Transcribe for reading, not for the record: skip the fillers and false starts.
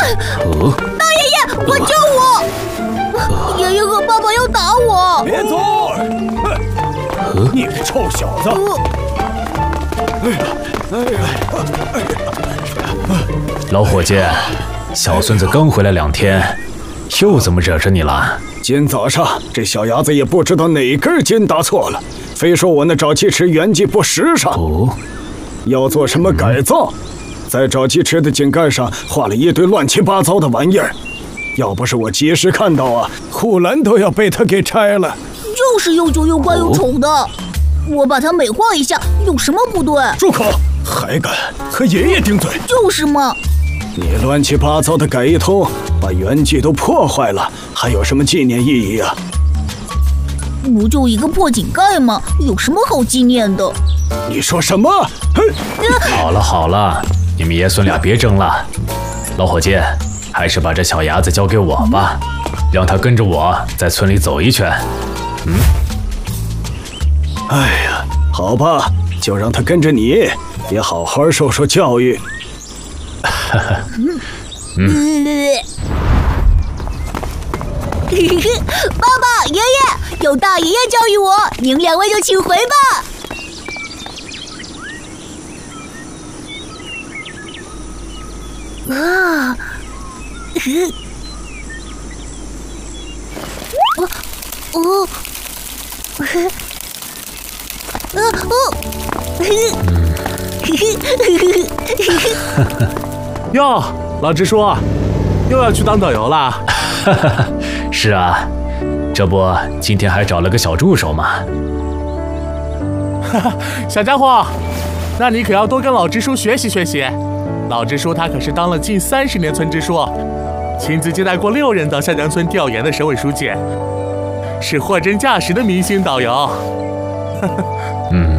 大爷爷，快救我！爷爷和爸爸要打我！ 别走！你个臭小子！ 老伙计，小孙子刚回来2天，又怎么惹着你了？ 今早上这小伢子也不知道哪根筋搭错了，非说我那沼气池原迹不时尚，要做什么改造，在沼气池的井盖上画了一堆乱七八糟的玩意儿。要不是我及时看到啊，护栏都要被他给拆了。 就是又旧又怪又丑的，我把它美化一下，有什么不对？ 住口！还敢和爷爷顶嘴？ 就是嘛！ 你乱七八糟的改一通，把原迹都破坏了，还有什么纪念意义啊？ 不就一个破井盖吗？有什么好纪念的？ 你说什么？ 好了好了，你们爷孙俩别争了。老伙计，还是把这小伢子交给我吧，让他跟着我在村里走一圈。 哎呀，好吧，就让他跟着你，也好好受受教育。 爸爸、爷爷，有大爷爷教育我，您2位就请回吧。啊！ 哟，老支书，又要去当导游啦？ 是啊，这不今天还找了个小助手嘛。 小家伙，那你可要多跟老支书学习学习。老支书他可是当了近30年村支书，亲自接待过6人到下江村调研的省委书记，是货真价实的明星导游。